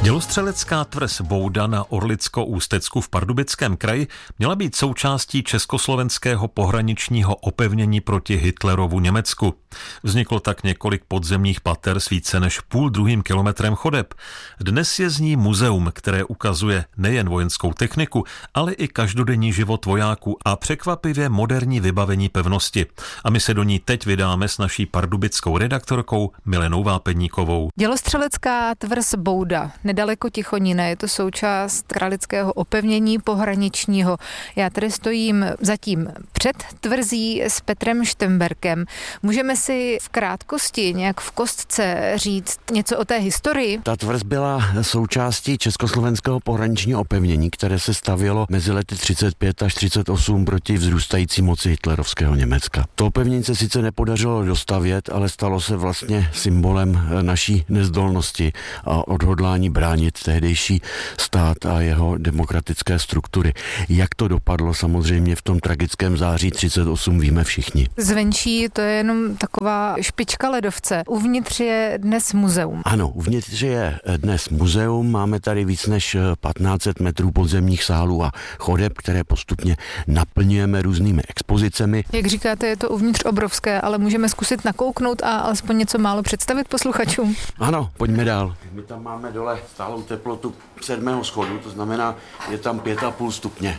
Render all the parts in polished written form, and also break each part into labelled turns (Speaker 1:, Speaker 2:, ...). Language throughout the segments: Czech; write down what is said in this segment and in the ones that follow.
Speaker 1: Dělostřelecká tvrz Bouda na Orlicko-Ústecku v Pardubickém kraji měla být součástí československého pohraničního opevnění proti Hitlerovu Německu. Vzniklo tak několik podzemních pater s více než 0,5 kilometrem chodeb. Dnes je z ní muzeum, které ukazuje nejen vojenskou techniku, ale i každodenní život vojáků a překvapivě moderní vybavení pevnosti. A my se do ní teď vydáme s naší pardubickou redaktorkou Milenou Vápeníkovou.
Speaker 2: Dělostřelecká tvrz Bouda, nedaleko Tichonína, je to součást kralického opevnění pohraničního. Já tady stojím zatím před tvrzí s Petrem Štemberkem. Můžeme si v krátkosti, nějak v kostce říct něco o té historii?
Speaker 3: Ta tvrz byla součástí československého pohraničního opevnění, které se stavělo mezi lety 35 až 38 proti vzrůstající moci hitlerovského Německa. To opevnění se sice nepodařilo dostavět, ale stalo se vlastně symbolem naší nezdolnosti a odhodlání bránit tehdejší stát a jeho demokratické struktury. Jak to dopadlo samozřejmě v tom tragickém září 38 víme všichni.
Speaker 2: Zvenčí to je jenom taková špička ledovce. Uvnitř je dnes muzeum.
Speaker 3: Ano, uvnitř je dnes muzeum. Máme tady víc než 1500 metrů podzemních sálů a chodeb, které postupně naplňujeme různými expozicemi.
Speaker 2: Jak říkáte, je to uvnitř obrovské, ale můžeme zkusit nakouknout a alespoň něco málo představit posluchačům.
Speaker 3: Ano, pojďme dál. My tam máme dole stálou teplotu 7. schodu, to znamená, je tam 5,5 stupně.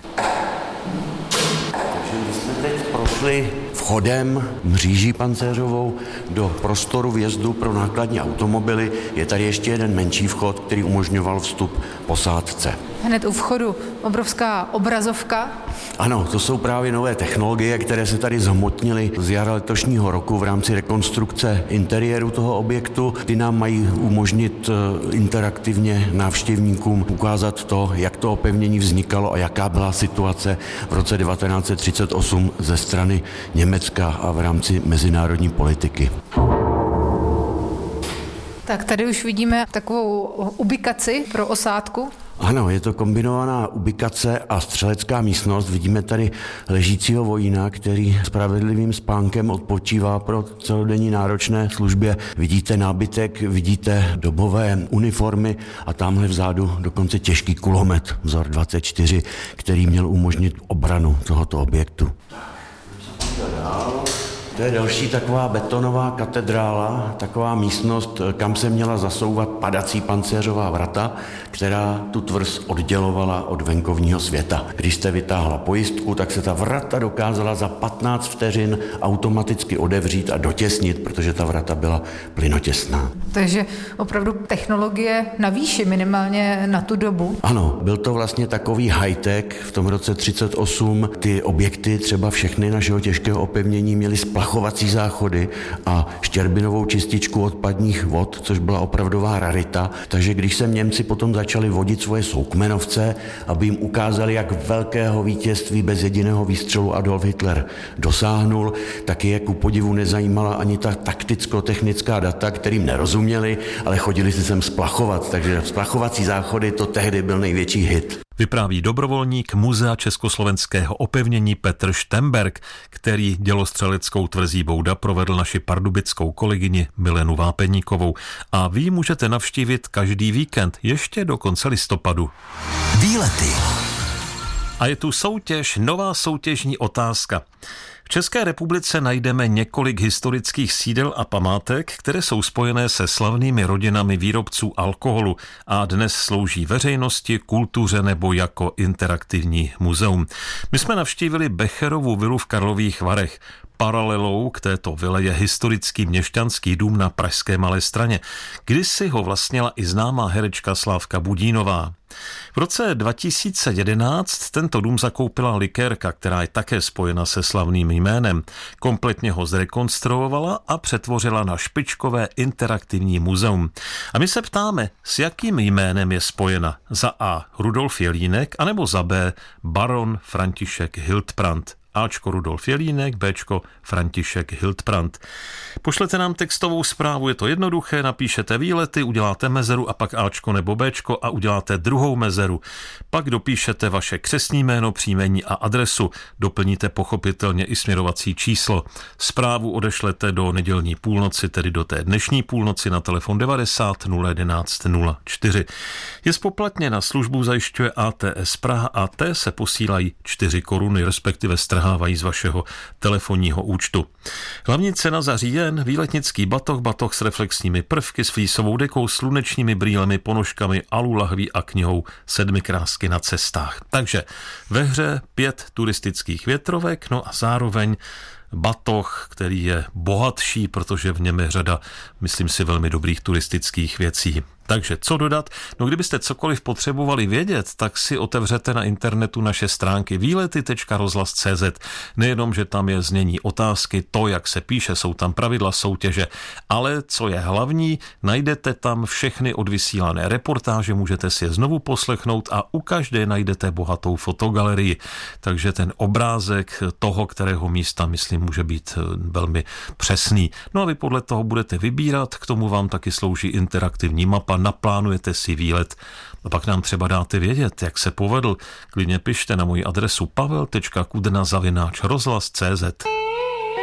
Speaker 3: Takže my jsme teď prošli vchodem mříží pancéřovou do prostoru vjezdu pro nákladní automobily. Je tady ještě jeden menší vchod, který umožňoval vstup posádce.
Speaker 2: Hned u vchodu obrovská obrazovka.
Speaker 3: Ano, to jsou právě nové technologie, které se tady zhmotnily z jara letošního roku v rámci rekonstrukce interiéru toho objektu. Ty nám mají umožnit interaktivně návštěvníkům ukázat to, jak to opevnění vznikalo a jaká byla situace v roce 1938 ze strany Německa a v rámci mezinárodní politiky.
Speaker 2: Tak tady už vidíme takovou ubikaci pro osádku.
Speaker 3: Ano, je to kombinovaná ubikace a střelecká místnost. Vidíme tady ležícího vojína, který spravedlivým spánkem odpočívá pro celodenní náročné službě. Vidíte nábytek, vidíte dobové uniformy a tamhle vzadu dokonce těžký kulomet vzor 24, který měl umožnit obranu tohoto objektu. To je další taková betonová katedrála, taková místnost, kam se měla zasouvat padací pancéřová vrata, která tu tvrz oddělovala od venkovního světa. Když jste vytáhla pojistku, tak se ta vrata dokázala za 15 vteřin automaticky odevřít a dotěsnit, protože ta vrata byla plynotěsná.
Speaker 2: Takže opravdu technologie na výši, minimálně na tu dobu.
Speaker 3: Ano, byl to vlastně takový high-tech. V tom roce 38 ty objekty, třeba všechny našeho těžkého opevnění, měly splachovací záchody a štěrbinovou čističku odpadních vod, což byla opravdová rarita. Takže když se Němci potom začali vodit svoje soukmenovce, aby jim ukázali, jak velkého vítězství bez jediného výstřelu Adolf Hitler dosáhnul, tak je ku podivu nezajímala ani ta takticko-technická data, kterým nerozuměli, ale chodili si sem splachovat, takže splachovací záchody to tehdy byl největší hit.
Speaker 1: Vypráví dobrovolník Muzea československého opevnění Petr Štemberk, který dělostřeleckou tvrzí Bouda provedl naši pardubickou kolegyni Milenu Vápeníkovou. A vy můžete navštívit každý víkend ještě do konce listopadu.
Speaker 4: Výlety.
Speaker 1: A je tu soutěž, nová soutěžní otázka. V České republice najdeme několik historických sídel a památek, které jsou spojené se slavnými rodinami výrobců alkoholu a dnes slouží veřejnosti, kultuře nebo jako interaktivní muzeum. My jsme navštívili Becherovu vilu v Karlových Varech. Paralelou k této vile je historický měšťanský dům na pražské Malé Straně. Kdysi ho vlastnila i známá herečka Slávka Budínová. V roce 2011 tento dům zakoupila likérka, která je také spojena se slavným jménem. Kompletně ho zrekonstruovala a přetvořila na špičkové interaktivní muzeum. A my se ptáme, s jakým jménem je spojena. Za A. Rudolf Jelínek, anebo za B. baron František Hildbrand. Ačko Rudolf Jelínek, Bčko František Hildbrand. Pošlete nám textovou zprávu, je to jednoduché, napíšete výlety, uděláte mezeru a pak Ačko nebo Bčko a uděláte druhou mezeru. Pak dopíšete vaše křestní jméno, příjmení a adresu. Doplníte pochopitelně i směrovací číslo. Zprávu odešlete do nedělní půlnoci, tedy do té dnešní půlnoci na telefon 90 011 04. Je spoplatněna, službu zajišťuje ATS Praha a té se posílají 4 koruny, respektive strhávají z vašeho telefonního účtu. Hlavní cena za říjen, výletnický batoh s reflexními prvky, s flísovou dekou, slunečními brýlemi, ponožkami, alu lahví a knihou 7 krásky na cestách. Takže ve hře 5 turistických větrovek, no a zároveň batoh, který je bohatší, protože v něm je řada, myslím si, velmi dobrých turistických věcí. Takže co dodat? No kdybyste cokoliv potřebovali vědět, tak si otevřete na internetu naše stránky výlety.rozhlas.cz. Nejenom, že tam je znění otázky, to, jak se píše, jsou tam pravidla soutěže, ale co je hlavní, najdete tam všechny odvysílané reportáže, můžete si je znovu poslechnout a u každé najdete bohatou fotogalerii. Takže ten obrázek toho, kterého místa, myslím, může být velmi přesný. No a vy podle toho budete vybírat, k tomu vám taky slouží interaktivní mapa, naplánujete si výlet a pak nám třeba dáte vědět, jak se povedl. Klidně pište na moji adresu pavel.kudna@rozhlas.cz.